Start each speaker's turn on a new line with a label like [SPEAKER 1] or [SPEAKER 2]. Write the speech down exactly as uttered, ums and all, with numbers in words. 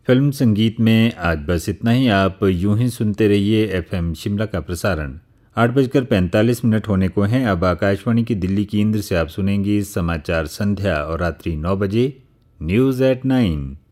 [SPEAKER 1] Film संगीत में आज बस इतना ही। आप यूं ही सुनते रहिए एफएम शिमला का प्रसारण। आठ बजकर पैंतालीस मिनट होने को हैं। अब आकाशवाणी की दिल्ली केंद्र से आप सुनेंगे समाचार संध्या और रात्रि नौ बजे न्यूज़ एट नाइन।